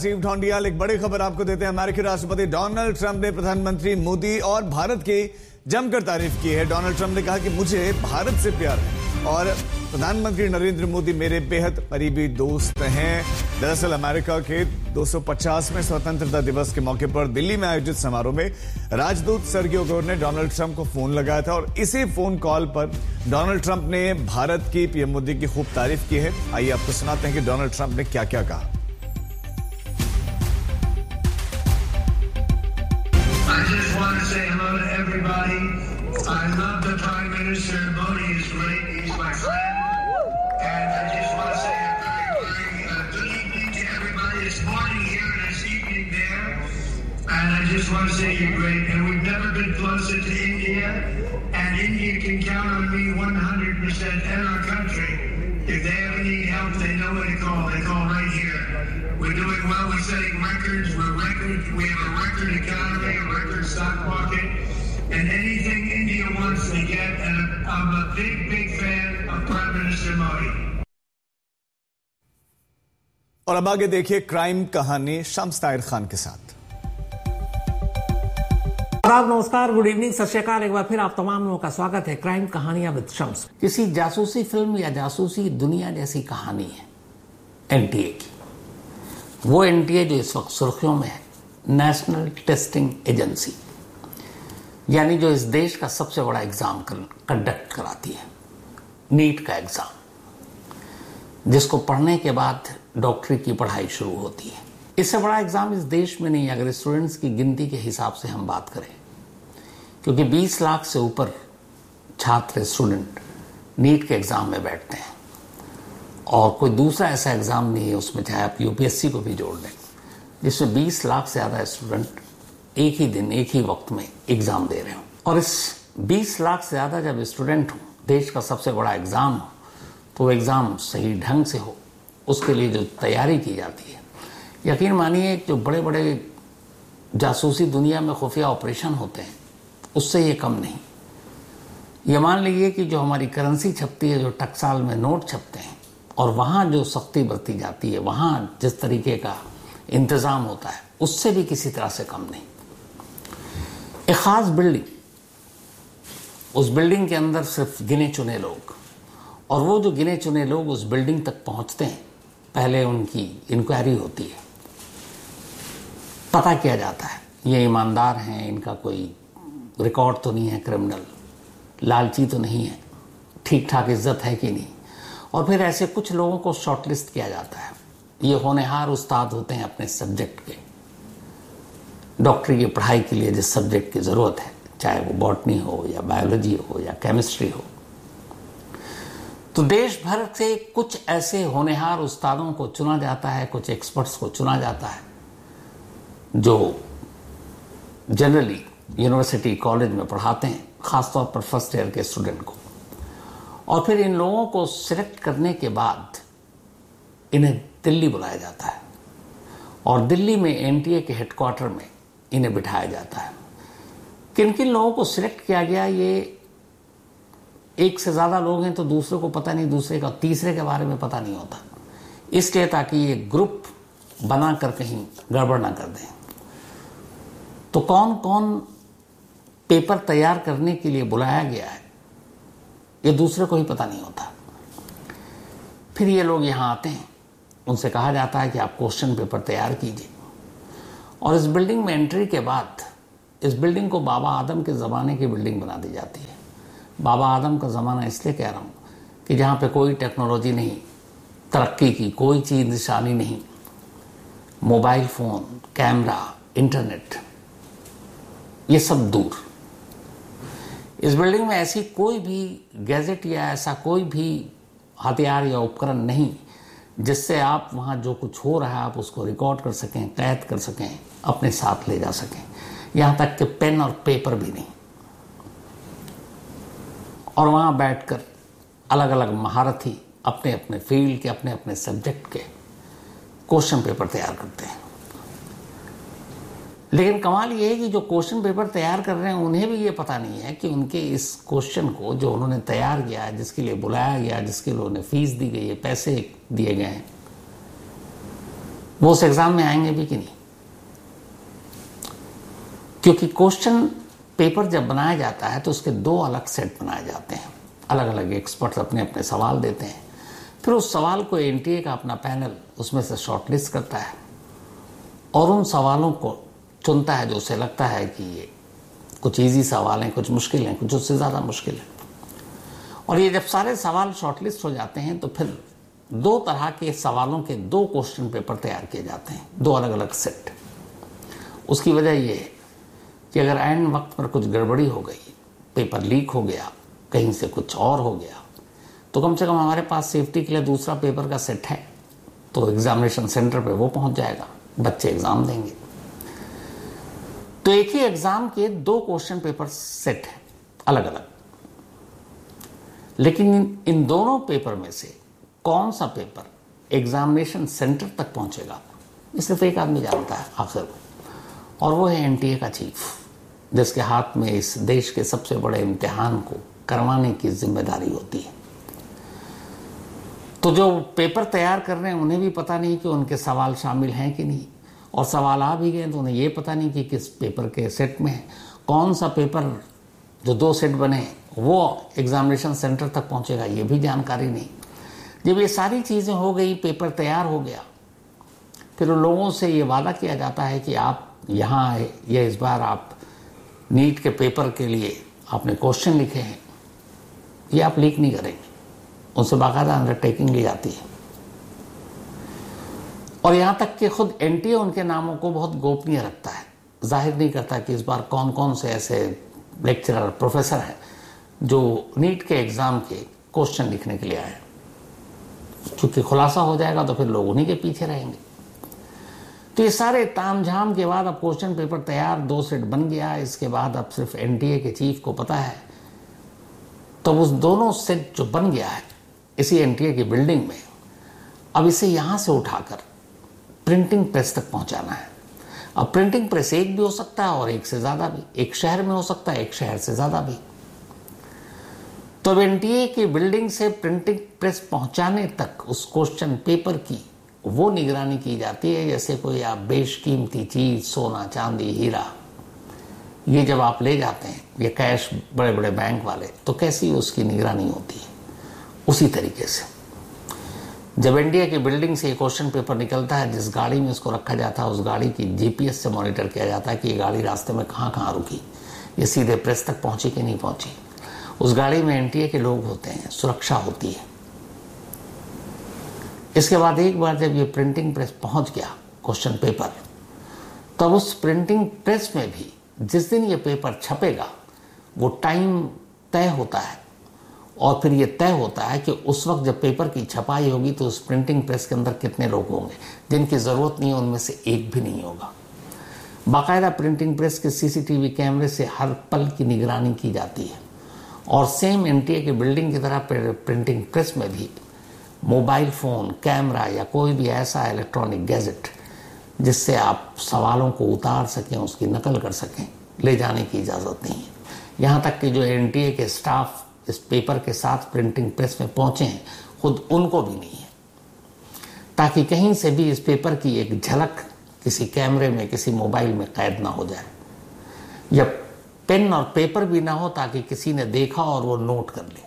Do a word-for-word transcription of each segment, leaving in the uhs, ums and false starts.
राजीव ढोंडियाल, एक बड़ी खबर आपको देते हैं। अमेरिकी राष्ट्रपति डोनाल्ड ट्रंप ने प्रधानमंत्री मोदी और भारत की जमकर तारीफ की है। डोनाल्ड ट्रंप ने कहा कि मुझे भारत से प्यार है और प्रधानमंत्री नरेंद्र मोदी मेरे बेहद करीबी दोस्त हैं। दरअसल अमेरिका के दो सौ पचासवें स्वतंत्रता दिवस के मौके पर दिल्ली में आयोजित समारोह में राजदूत सर्गियो गोर ने डोनाल्ड ट्रंप को फोन लगाया था और इसी फोन कॉल पर डोनाल्ड ट्रंप ने भारत की पीएम मोदी की खूब तारीफ की है। आइए आपको सुनाते हैं कि डोनाल्ड ट्रंप ने क्या क्या कहा। I just want to say hello to everybody. I love the Prime Minister. Modi is great. He's my friend. And I just want to say a very, very uh, good evening to everybody. It's morning here and it's evening there. And I just want to say you're great. And we've never been closer to India. And India can count on me one hundred percent and our country. If they ever need help, they know where to call. They call right here. We're doing well. We're setting records. We're record. We have a record economy, a record stock market, and anything India wants, they get. And I'm a big, big fan of Prime Minister Modi. और अब आगे देखिए crime कहानी शम्स ताहिर खान के साथ। आदाब, नमस्कार, good evening, सत श्री अकाल। एक बार फिर आप तमाम लोगों का स्वागत है क्राइम कहानियां विद शम्स। किसी जासूसी फिल्म या जासूसी दुनिया जैसी कहानी है एनटीए की। वो एनटीए जो इस वक्त सुर्खियों में है, नेशनल टेस्टिंग एजेंसी, यानी जो इस देश का सबसे बड़ा एग्जाम कंडक्ट कराती है, नीट का एग्जाम, जिसको पढ़ने के बाद डॉक्टरी की पढ़ाई शुरू होती है। इससे बड़ा एग्जाम इस देश में नहीं अगर स्टूडेंट्स की गिनती के हिसाब से हम बात करें, क्योंकि बीस लाख से ऊपर छात्र स्टूडेंट नीट के एग्जाम में बैठते हैं और कोई दूसरा ऐसा एग्जाम नहीं है उसमें, चाहे आप यूपीएससी को भी जोड़ लें, जिसमें बीस लाख से ज्यादा स्टूडेंट एक ही दिन एक ही वक्त में एग्जाम दे रहे हो। और इस बीस लाख से ज्यादा जब स्टूडेंट हो, देश का सबसे बड़ा एग्जाम हो, तो वो एग्जाम सही ढंग से हो, उसके लिए जो तैयारी की जाती है, यकीन मानिए जो बड़े बड़े जासूसी दुनिया में खुफिया ऑपरेशन होते हैं उससे ये कम नहीं। ये मान लीजिए कि जो हमारी करेंसी छपती है, जो टकसाल में नोट छपते हैं, और वहां जो सख्ती बरती जाती है, वहां जिस तरीके का इंतजाम होता है, उससे भी किसी तरह से कम नहीं। एक खास बिल्डिंग, उस बिल्डिंग के अंदर सिर्फ गिने चुने लोग, और वो जो गिने चुने लोग उस बिल्डिंग तक पहुंचते हैं, पहले उनकी इंक्वायरी होती है, पता किया जाता है ये ईमानदार हैं, इनका कोई रिकॉर्ड तो नहीं है क्रिमिनल, लालची तो नहीं है, ठीक ठाक इज्जत है कि नहीं। और फिर ऐसे कुछ लोगों को शॉर्टलिस्ट किया जाता है। ये होनहार उस्ताद होते हैं अपने सब्जेक्ट के, डॉक्टरी की पढ़ाई के लिए जिस सब्जेक्ट की जरूरत है, चाहे वो बॉटनी हो या बायोलॉजी हो या केमिस्ट्री हो। तो देश भर से कुछ ऐसे होनहार उस्तादों को चुना जाता है, कुछ एक्सपर्ट्स को चुना जाता है, जो जनरली यूनिवर्सिटी कॉलेज में पढ़ाते हैं, खासतौर पर फर्स्ट ईयर के स्टूडेंट को। और फिर इन लोगों को सिलेक्ट करने के बाद इन्हें दिल्ली बुलाया जाता है और दिल्ली में एनटीए के हेडक्वार्टर में इन्हें बिठाया जाता है। किन किन लोगों को सिलेक्ट किया गया, ये एक से ज्यादा लोग हैं तो दूसरे को पता नहीं, दूसरे का तीसरे के बारे में पता नहीं होता, इसलिए ताकि ये ग्रुप बनाकर कहीं गड़बड़ ना कर दें। तो कौन कौन पेपर तैयार करने के लिए बुलाया गया है, ये दूसरे को ही पता नहीं होता। फिर ये लोग यहाँ आते हैं, उनसे कहा जाता है कि आप क्वेश्चन पेपर तैयार कीजिए। और इस बिल्डिंग में एंट्री के बाद, इस बिल्डिंग को बाबा आदम के ज़माने की बिल्डिंग बना दी जाती है। बाबा आदम का ज़माना इसलिए कह रहा हूँ कि जहाँ पे कोई टेक्नोलॉजी नहीं, तरक्की की कोई चीज़ निशानी नहीं, मोबाइल फ़ोन, कैमरा, इंटरनेट, ये सब दूर। इस बिल्डिंग में ऐसी कोई भी गैजेट या ऐसा कोई भी हथियार या उपकरण नहीं जिससे आप वहां जो कुछ हो रहा है आप उसको रिकॉर्ड कर सकें, कैद कर सकें, अपने साथ ले जा सकें। यहां तक कि पेन और पेपर भी नहीं। और वहां बैठकर अलग अलग महारथी अपने अपने फील्ड के, अपने अपने सब्जेक्ट के क्वेश्चन पेपर तैयार करते हैं। लेकिन कमाल ये है कि जो क्वेश्चन पेपर तैयार कर रहे हैं उन्हें भी ये पता नहीं है कि उनके इस क्वेश्चन को जो उन्होंने तैयार किया है, जिसके लिए बुलाया गया, जिसके लिए उन्हें फीस दी गई है, पैसे दिए गए हैं, वो उस एग्जाम में आएंगे भी कि नहीं? क्योंकि क्वेश्चन पेपर जब बनाया जाता है तो उसके दो अलग सेट बनाए जाते हैं, अलग अलग एक्सपर्ट्स अपने अपने सवाल देते हैं, फिर उस सवाल को एनटीए का अपना पैनल उसमें से शॉर्टलिस्ट करता है और उन सवालों को चुनता है जो उसे लगता है कि ये कुछ इजी सवाल हैं, कुछ मुश्किल हैं, कुछ उससे ज़्यादा मुश्किल है। और ये जब सारे सवाल शॉर्टलिस्ट हो जाते हैं तो फिर दो तरह के सवालों के दो क्वेश्चन पेपर तैयार किए जाते हैं, दो अलग अलग सेट। उसकी वजह ये है कि अगर ऐन वक्त पर कुछ गड़बड़ी हो गई, पेपर लीक हो गया, कहीं से कुछ और हो गया, तो कम से कम हमारे पास सेफ्टी के लिए दूसरा पेपर का सेट है, तो एग्जामिनेशन सेंटर पे वो पहुंच जाएगा, बच्चे एग्जाम देंगे। तो एक ही एग्जाम के दो क्वेश्चन पेपर सेट हैं अलग अलग, लेकिन इन, इन दोनों पेपर में से कौन सा पेपर एग्जामिनेशन सेंटर तक पहुंचेगा ये सिर्फ एक आदमी जानता है आखिर, और वो है एनटीए का चीफ, जिसके हाथ में इस देश के सबसे बड़े इम्तिहान को करवाने की जिम्मेदारी होती है। तो जो पेपर तैयार कर रहे हैं उन्हें भी पता नहीं कि उनके सवाल शामिल हैं कि नहीं, और सवाल आ भी गए तो उन्हें ये पता नहीं कि किस पेपर के सेट में है, कौन सा पेपर जो दो सेट बने वो एग्जामिनेशन सेंटर तक पहुंचेगा ये भी जानकारी नहीं। जब ये सारी चीज़ें हो गई, पेपर तैयार हो गया, फिर लोगों से ये वादा किया जाता है कि आप यहाँ आए, या इस बार आप नीट के पेपर के लिए आपने क्वेश्चन लिखे हैं, ये आप लीक नहीं करेंगे, उनसे बाकायदा अंडरटेकिंग ली जाती है। और यहाँ तक कि खुद एनटीए उनके नामों को बहुत गोपनीय रखता है, जाहिर नहीं करता कि इस बार कौन कौन से ऐसे लेक्चरर प्रोफेसर हैं जो नीट के एग्ज़ाम के क्वेश्चन लिखने के लिए आए, क्योंकि खुलासा हो जाएगा तो फिर लोग उन्हीं के पीछे रहेंगे। तो ये सारे तामझाम के बाद अब क्वेश्चन पेपर तैयार, दो सेट बन गया, इसके बाद अब सिर्फ एनटीए के चीफ को पता है, तो उस दोनों सेट जो बन गया है इसी एनटीए की बिल्डिंग में, अब इसे यहाँ से उठाकर प्रिंटिंग प्रेस तक पहुँचाना है। अब प्रिंटिंग प्रेस एक भी हो सकता है और एक से ज़्यादा भी, एक शहर में हो सकता है, एक शहर से ज़्यादा भी। तो एनटीए की बिल्डिंग से प्रिंटिंग प्रेस पहुँचाने तक उस क्वेश्चन पेपर की वो निगरानी की जाती है जैसे कोई आप बेशकीमती चीज़, सोना, चांदी, हीरा, ये जब आप ले जाते हैं, ये कैश बड़े बड़े बैंक वाले, तो कैसी उसकी निगरानी होती है, उसी तरीके से जब एनटीए की बिल्डिंग से ये क्वेश्चन पेपर निकलता है, जिस गाड़ी में इसको रखा जाता है उस गाड़ी की जीपीएस से मॉनिटर किया जाता है कि ये गाड़ी रास्ते में कहाँ कहाँ रुकी, ये सीधे प्रेस तक पहुँची कि नहीं पहुँची। उस गाड़ी में एनटीए के लोग होते हैं, सुरक्षा होती है। इसके बाद एक बार जब ये प्रिंटिंग प्रेस पहुंच गया क्वेश्चन पेपर, तब उस प्रिंटिंग प्रेस में भी जिस दिन ये पेपर छपेगा वो टाइम तय होता है, और फिर ये तय होता है कि उस वक्त जब पेपर की छपाई होगी तो उस प्रिंटिंग प्रेस के अंदर कितने लोग होंगे, जिनकी ज़रूरत नहीं है उनमें से एक भी नहीं होगा। बाकायदा प्रिंटिंग प्रेस के सीसीटीवी कैमरे से हर पल की निगरानी की जाती है, और सेम एनटीए की बिल्डिंग की तरह प्रिंटिंग प्रेस में भी मोबाइल फ़ोन, कैमरा या कोई भी ऐसा इलेक्ट्रॉनिक गैजेट जिससे आप सवालों को उतार सकें, उसकी नकल कर सकें, ले जाने की इजाज़त नहीं है। यहाँ तक कि जो एनटीए के स्टाफ इस पेपर के साथ प्रिंटिंग प्रेस में पहुँचे हैं, खुद उनको भी नहीं है, ताकि कहीं से भी इस पेपर की एक झलक किसी कैमरे में, किसी मोबाइल में कैद ना हो जाए, या पेन और पेपर भी ना हो ताकि किसी ने देखा और वो नोट कर ले।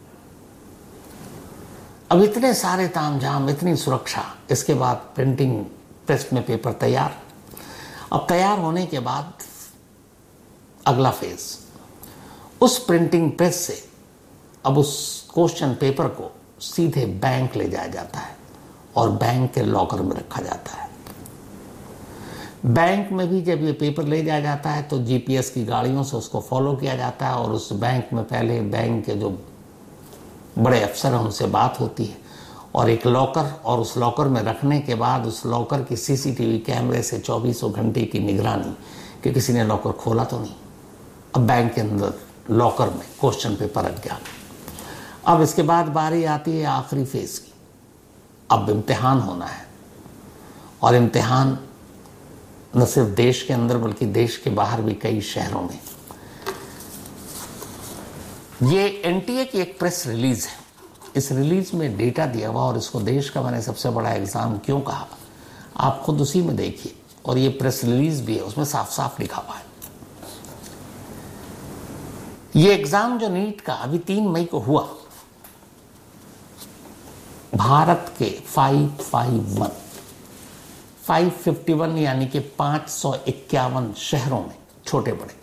अब इतने सारे तामझाम, इतनी सुरक्षा, इसके बाद प्रिंटिंग प्रेस में पेपर तैयार। अब तैयार होने के बाद अगला फेज, उस प्रिंटिंग प्रेस से अब उस क्वेश्चन पेपर को सीधे बैंक ले जाया जाता है और बैंक के लॉकर में रखा जाता है। बैंक में भी जब ये पेपर ले जाया जाता है तो जीपीएस की गाड़ियों से उसको फॉलो किया जाता है, और उस बैंक में पहले बैंक के जो बड़े अफसर हैं उनसे बात होती है, और एक लॉकर, और उस लॉकर में रखने के बाद उस लॉकर की सीसीटीवी कैमरे से चौबीसों घंटे की निगरानी कि किसी ने लॉकर खोला तो नहीं। अब बैंक के अंदर लॉकर में क्वेश्चन पेपर रख गया। अब इसके बाद बारी आती है आखिरी फेज की, अब इम्तिहान होना है, और इम्तिहान न सिर्फ देश के अंदर बल्कि देश के बाहर भी कई शहरों में। ये एनटीए की एक प्रेस रिलीज है, इस रिलीज में डेटा दिया हुआ, और इसको देश का मैंने सबसे बड़ा एग्जाम क्यों कहा, आप खुद उसी में देखिए, और ये प्रेस रिलीज भी है, उसमें साफ साफ लिखा हुआ है। ये एग्जाम जो नीट का अभी तीन मई को हुआ, भारत के five five one five fifty one यानी कि पांच सौ इक्यावन शहरों में छोटे बड़े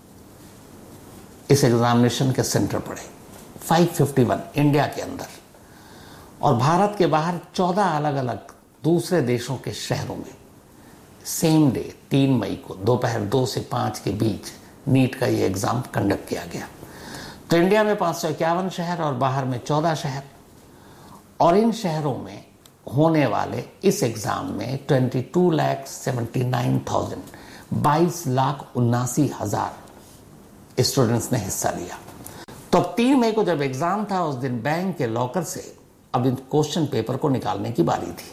इस एग्जामिनेशन के सेंटर पड़े। फाइव फिफ्टी वन इंडिया के अंदर, और भारत के बाहर चौदह अलग अलग दूसरे देशों के शहरों में सेम डे तीन मई को दोपहर दो से पाँच के बीच नीट का ये एग्जाम कंडक्ट किया गया। तो इंडिया में पाँच सौ इक्यावन शहर और बाहर में चौदह शहर, और इन शहरों में होने वाले इस एग्जाम में twenty two lakh seventy nine thousand बाईस लाख उन्नासी हजार स्टूडेंट्स ने हिस्सा लिया। तो अब तीन मई को जब एग्जाम था, उस दिन बैंक के लॉकर से अब इन क्वेश्चन पेपर को निकालने की बारी थी।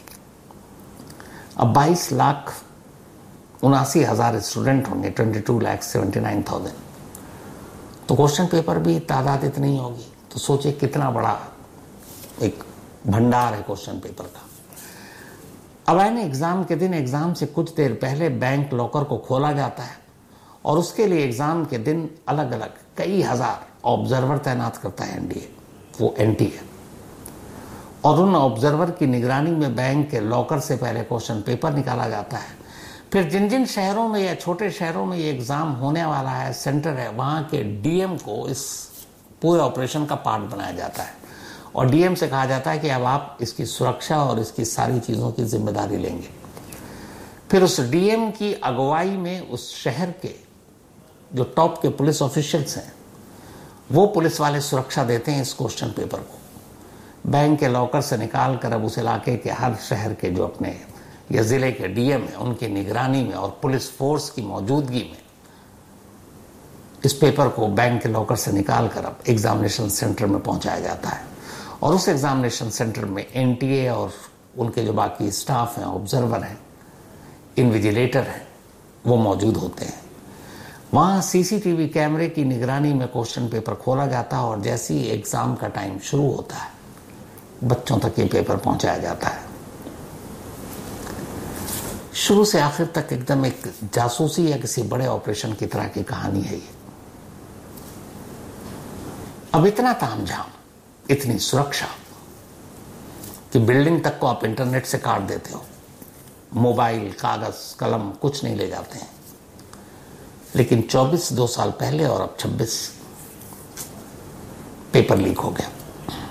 अब बाईस लाख उनासी हजार स्टूडेंट होंगे, twenty two lakh seventy nine thousand, तो क्वेश्चन पेपर भी तादाद इतनी होगी। तो सोचिए कितना बड़ा एक भंडार है क्वेश्चन पेपर का। अब आने एग्जाम के दिन, एग्जाम से कुछ देर पहले बैंक लॉकर को खोला जाता है, और उसके लिए एग्जाम के दिन अलग अलग कई हजार ऑब्जर्वर तैनात करता है एनडीए, वो एनटीए, और उन ऑब्जर्वर की निगरानी में बैंक के लॉकर से पहले क्वेश्चन पेपर निकाला जाता है। फिर जिन जिन शहरों में या छोटे शहरों में ये एग्जाम होने वाला है, सेंटर है, वहां के डीएम को इस पूरे ऑपरेशन का पार्ट बनाया जाता है, और डीएम से कहा जाता है कि अब आप इसकी सुरक्षा और इसकी सारी चीजों की जिम्मेदारी लेंगे। फिर उस डीएम की अगुवाई में उस शहर के जो टॉप के पुलिस ऑफिशियल्स हैं, वो पुलिस वाले सुरक्षा देते हैं इस क्वेश्चन पेपर को। बैंक के लॉकर से निकाल कर अब उस इलाके के हर शहर के जो अपने या जिले के डीएम है, उनकी निगरानी में और पुलिस फोर्स की मौजूदगी में इस पेपर को बैंक के लॉकर से निकाल कर अब एग्जामिनेशन सेंटर में पहुंचाया जाता है। और उस एग्जामिनेशन सेंटर में एनटीए और उनके जो बाकी स्टाफ हैं, ऑब्जर्वर हैं, इन्विजिलेटर हैं, वो मौजूद होते हैं। वहाँ सीसीटीवी कैमरे की निगरानी में क्वेश्चन पेपर खोला जाता है, और जैसे ही एग्जाम का टाइम शुरू होता है, बच्चों तक ये पेपर पहुंचाया जाता है। शुरू से आखिर तक एकदम एक जासूसी या किसी बड़े ऑपरेशन की तरह की कहानी है ये। अब इतना तामझाम, इतनी सुरक्षा कि बिल्डिंग तक को आप इंटरनेट से काट देते हो, मोबाइल, कागज, कलम कुछ नहीं ले जाते हैं। लेकिन चौबीस दो साल पहले और अब छब्बीस पेपर लीक हो गया।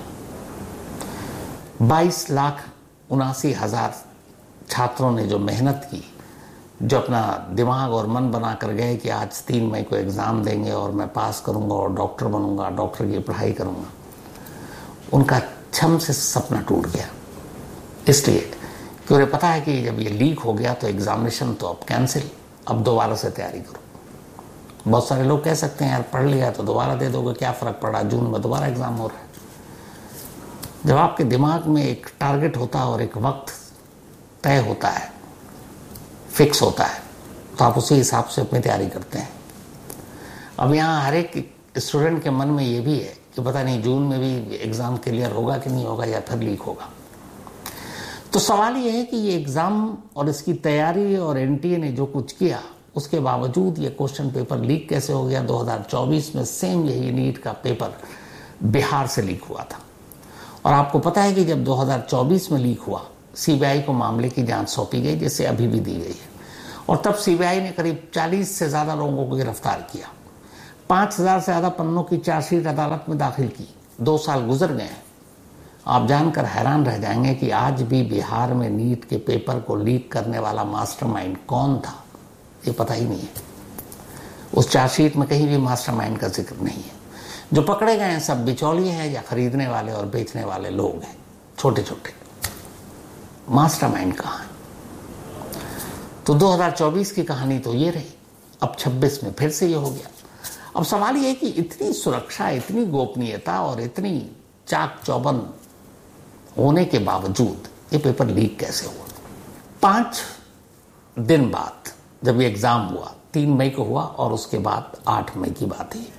बाईस लाख उनासी हजार छात्रों ने जो मेहनत की, जो अपना दिमाग और मन बना कर गए कि आज तीन मई को एग्जाम देंगे और मैं पास करूंगा और डॉक्टर बनूंगा, डॉक्टर की पढ़ाई करूंगा, उनका छम से सपना टूट गया। इसलिए कि उन्हें पता है कि जब ये लीक हो गया तो एग्जामिनेशन तो अब कैंसिल, अब दोबारा से तैयारी करो। बहुत सारे लोग कह सकते हैं यार पढ़ लिया तो दोबारा दे दोगे, क्या फर्क पड़ा, जून में दोबारा एग्जाम हो रहा है। जब आपके दिमाग में एक टारगेट होता है और एक वक्त तय होता है, फिक्स होता है, तो आप उसी हिसाब से अपनी तैयारी करते हैं। अब यहाँ हर एक स्टूडेंट के मन में ये भी है कि पता नहीं जून में भी एग्जाम क्लियर होगा कि नहीं होगा, या फिर लीक होगा। तो सवाल ये है कि ये एग्जाम और इसकी तैयारी और एनटीए ने जो कुछ किया, उसके बावजूद ये क्वेश्चन पेपर लीक कैसे हो गया। दो हज़ार चौबीस में सेम यही नीट का पेपर बिहार से लीक हुआ था, और आपको पता है कि जब दो हज़ार चौबीस में लीक हुआ, सीबीआई को मामले की जांच सौंपी गई, जिसे अभी भी दी गई है, और तब सीबीआई ने करीब चालीस से ज्यादा लोगों को गिरफ्तार किया, पांच हजार से ज्यादा पन्नों की चार्जशीट अदालत में दाखिल की। दो साल गुजर गए हैं। आप जानकर हैरान रह जाएंगे कि आज भी बिहार में नीट के पेपर को लीक करने वाला मास्टरमाइंड कौन था, ये पता ही नहीं है। उस चार्जशीट में कहीं भी मास्टरमाइंड का जिक्र नहीं है। जो पकड़े गए हैं सब बिचौलिए हैं या खरीदने वाले और बेचने वाले लोग हैं, छोटे छोटे। मास्टरमाइंड कहाँ है? तो दो हज़ार चौबीस की कहानी तो ये रही, अब छब्बीस में फिर से ये हो गया। अब सवाल ये है कि इतनी सुरक्षा, इतनी गोपनीयता और इतनी चाक चौबंद होने के बावजूद ये पेपर लीक कैसे हुआ? पांच दिन बाद जब ये एग्जाम हुआ, तीन मई को हुआ, और उसके बाद आठ मई की बात है।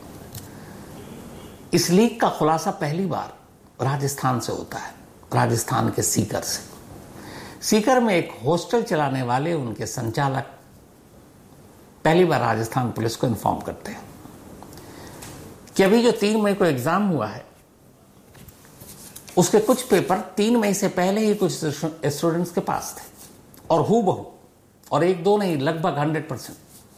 इस लीक का खुलासा पहली बार राजस्थान से होता है, राजस्थान के सीकर से। सीकर में एक हॉस्टल चलाने वाले उनके संचालक पहली बार राजस्थान पुलिस को इन्फॉर्म करते हैं कि अभी जो तीन मई को एग्जाम हुआ है उसके कुछ पेपर तीन मई से पहले ही कुछ स्टूडेंट्स के पास थे और हूबहू, और एक दो नहीं, लगभग हंड्रेड परसेंट।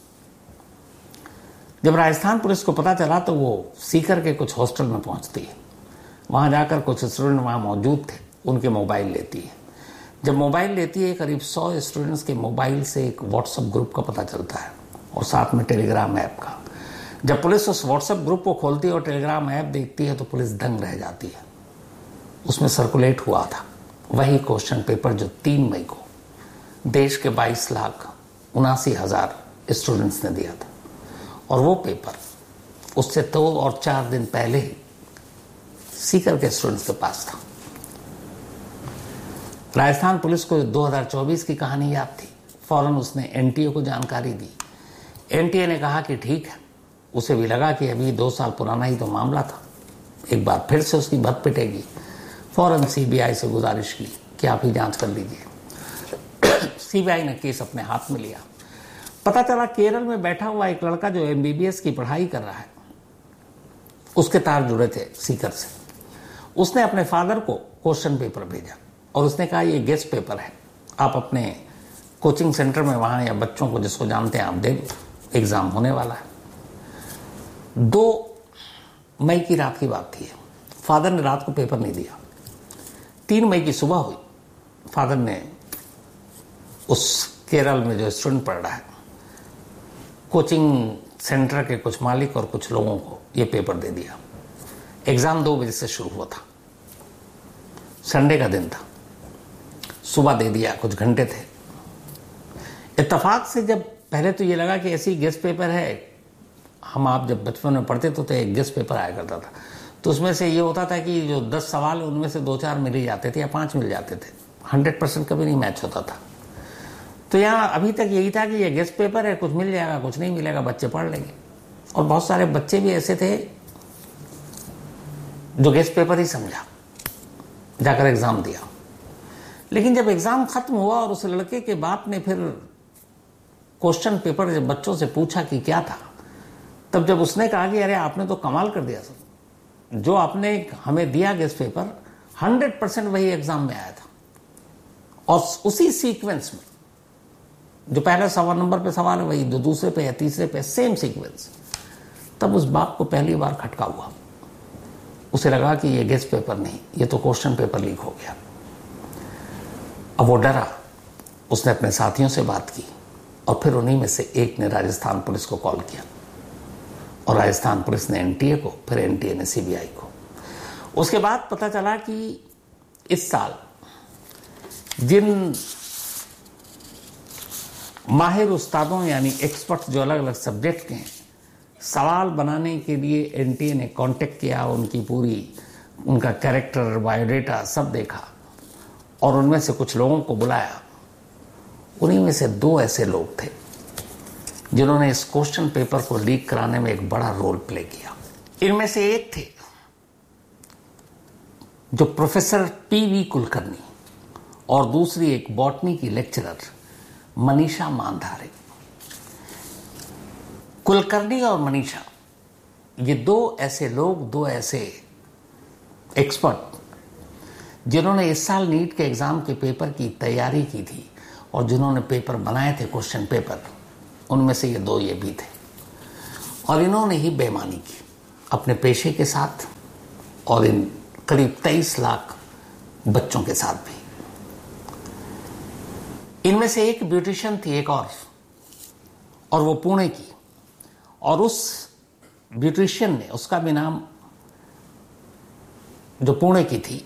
जब राजस्थान पुलिस को पता चला तो वो सीकर के कुछ हॉस्टल में पहुंचती है। वहां जाकर कुछ स्टूडेंट वहां मौजूद थे, उनके मोबाइल लेती है। जब मोबाइल लेती है, करीब सौ स्टूडेंट्स के मोबाइल से एक व्हाट्सएप ग्रुप का पता चलता है और साथ में टेलीग्राम ऐप का। जब पुलिस उस व्हाट्सएप ग्रुप को खोलती है और टेलीग्राम ऐप देखती है तो पुलिस दंग रह जाती है। उसमें सर्कुलेट हुआ था वही क्वेश्चन पेपर जो तीन मई को देश के बाईस लाख उनासी हजार स्टूडेंट्स ने दिया था, और वो पेपर उससे दो और चार दिन पहले ही सीकर के स्टूडेंट्स के पास था। राजस्थान पुलिस को दो हज़ार चौबीस की कहानी याद थी। फौरन उसने एनटीए को जानकारी दी। एनटीए ने कहा कि ठीक है, उसे भी लगा कि अभी दो साल पुराना ही तो मामला था, एक बार फिर से उसकी भत पिटेगी। फौरन सीबीआई से गुजारिश की कि आप ही जांच कर लीजिए। सीबीआई ने केस अपने हाथ में लिया। पता चला केरल में बैठा हुआ एक लड़का जो एमबीबीएस की पढ़ाई कर रहा है, उसके तार जुड़े थे सीकर से। उसने अपने फादर को क्वेश्चन पेपर भेजा और उसने कहा ये गेस्ट पेपर है, आप अपने कोचिंग सेंटर में वहां या बच्चों को जिसको जानते हैं आप दे दो, एग्जाम होने वाला है। दो मई की रात की बात थी। फादर ने रात को पेपर नहीं दिया। तीन मई की सुबह हुई, फादर ने उस केरल में जो स्टूडेंट पढ़ रहा है, कोचिंग सेंटर के कुछ मालिक और कुछ लोगों को ये पेपर दे दिया। एग्जाम दो बजे से शुरू हुआ था, संडे का दिन था, सुबह दे दिया, कुछ घंटे थे। इत्तेफाक से जब पहले तो ये लगा कि ऐसी गेस्ट पेपर है, हम आप जब बचपन में पढ़ते तो, तो एक गेस्ट पेपर आया करता था, तो उसमें से ये होता था कि जो दस सवाल उनमें से दो चार मिल ही जाते थे या पांच मिल जाते थे, हंड्रेड परसेंट कभी नहीं मैच होता था। तो यहाँ अभी तक यही था कि ये गेस्ट पेपर है, कुछ मिल जाएगा कुछ नहीं मिलेगा, बच्चे पढ़ लेंगे। और बहुत सारे बच्चे भी ऐसे थे जो गेस्ट पेपर ही समझा, जाकर एग्जाम दिया। लेकिन जब एग्जाम खत्म हुआ और उस लड़के के बाप ने फिर क्वेश्चन पेपर जब बच्चों से पूछा कि क्या था, तब जब उसने कहा कि अरे आपने तो कमाल कर दिया सर, जो आपने हमें दिया गेस्ट पेपर हंड्रेड परसेंट वही एग्जाम में आया था, और उसी सीक्वेंस में जो पहले सवा नंबर पे सवाल है वही दो दूसरे पे या तीसरे पे सेम सीक्वेंस। तब उस बाप को पहली बार खटका हुआ। उसे लगा कि ये गेस्ट पेपर नहीं, ये तो क्वेश्चन पेपर लीक हो गया। अब वो डरा, उसने अपने साथियों से बात की और फिर उन्हीं में से एक ने राजस्थान पुलिस को कॉल किया, और राजस्थान पुलिस ने एनटीए को, फिर एनटीए ने सीबीआई को। उसके बाद पता चला कि इस साल जिन माहिर उस्तादों यानी एक्सपर्ट्स जो अलग अलग सब्जेक्ट के हैं, सवाल बनाने के लिए एनटीए ने कांटेक्ट किया, उनकी पूरी उनका कैरेक्टर बायोडेटा सब देखा और उनमें से कुछ लोगों को बुलाया। उन्हीं में से दो ऐसे लोग थे जिन्होंने इस क्वेश्चन पेपर को लीक कराने में एक बड़ा रोल प्ले किया। इनमें से एक थे जो प्रोफेसर पीवी कुलकर्णी और दूसरी एक बॉटनी की लेक्चरर मनीषा मानधारे। कुलकर्णी और मनीषा ये दो ऐसे लोग, दो ऐसे एक्सपर्ट जिन्होंने इस साल नीट के एग्जाम के पेपर की तैयारी की थी और जिन्होंने पेपर बनाए थे क्वेश्चन पेपर, उनमें से ये दो ये भी थे। और इन्होंने ही बेईमानी की अपने पेशे के साथ और इन करीब तेईस लाख बच्चों के साथ भी। इनमें से एक ब्यूटिशियन थी, एक और और वो पुणे की, और उस ब्यूटिशियन ने, उसका भी नाम जो पुणे की थी,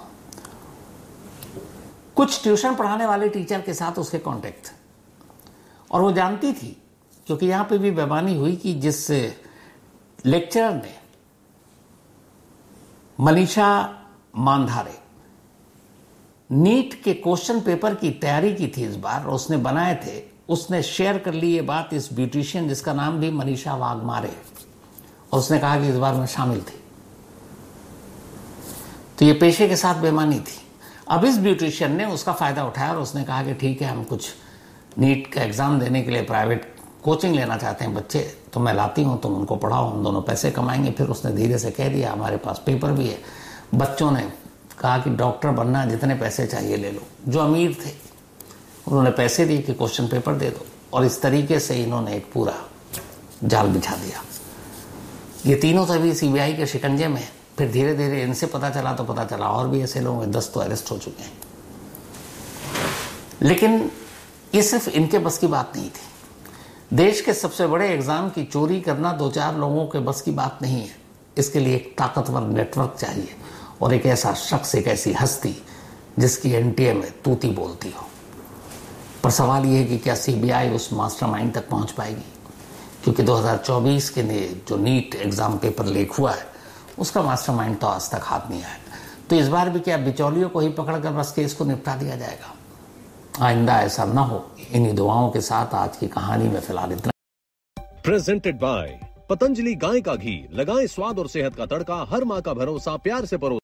कुछ ट्यूशन पढ़ाने वाले टीचर के साथ उसके कांटेक्ट थे और वो जानती थी, क्योंकि यहां पे भी बेईमानी हुई कि जिस लेक्चरर ने मनीषा मानधारे नीट के क्वेश्चन पेपर की तैयारी की थी इस बार, उसने बनाए थे, उसने शेयर कर ली ये बात इस ब्यूटिशियन जिसका नाम भी मनीषा वाघमारे, और उसने कहा कि इस बार मैं शामिल थी। तो ये पेशे के साथ बेईमानी थी। अब इस ब्यूटिशियन ने उसका फायदा उठाया और उसने कहा कि ठीक है, हम कुछ नीट का एग्जाम देने के लिए प्राइवेट कोचिंग लेना चाहते हैं बच्चे, तो मैं लाती हूँ, तुम उनको पढ़ाओ, हम दोनों पैसे कमाएंगे। फिर उसने धीरे से कह दिया, हमारे पास पेपर भी है। बच्चों ने कहा कि डॉक्टर बनना, जितने पैसे चाहिए ले लो। जो अमीर थे उन्होंने पैसे दिए कि क्वेश्चन पेपर दे दो, और इस तरीके से इन्होंने एक पूरा जाल बिछा दिया। ये तीनों तभी सीबीआई के शिकंजे में। फिर धीरे धीरे इनसे पता चला तो पता चला और भी ऐसे लोग हैं, दस तो अरेस्ट हो चुके हैं। लेकिन ये सिर्फ इनके बस की बात नहीं थी। देश के सबसे बड़े एग्जाम की चोरी करना दो चार लोगों के बस की बात नहीं है। इसके लिए एक ताकतवर नेटवर्क चाहिए और एक ऐसा शख्स, एक ऐसी हस्ती जिसकी एनटीए में तूती बोलती हो। पर सवाल यह है कि क्या सीबीआई उस मास्टरमाइंड तक पहुंच पाएगी? क्योंकि दो हज़ार चौबीस के जो नीट एग्जाम पेपर लीक हुआ है उसका मास्टरमाइंड तो आज तक हाथ नहीं आया। तो इस बार भी क्या बिचौलियों को ही पकड़कर बस केस को निपटा दिया जाएगा? आइंदा ऐसा न हो, इन्हीं दुआओं के साथ आज की कहानी में फिलहाल इतना। प्रेजेंटेड बाय पतंजलि गाय का घी, लगाएं स्वाद और सेहत का तड़का, हर माँ का भरोसा, प्यार से परोसा।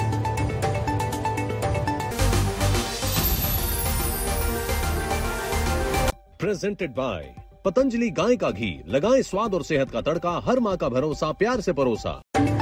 प्रेजेंटेड बाय पतंजलि गाय का घी, लगाएं स्वाद और सेहत का तड़का, हर माँ का भरोसा, प्यार से परोसा।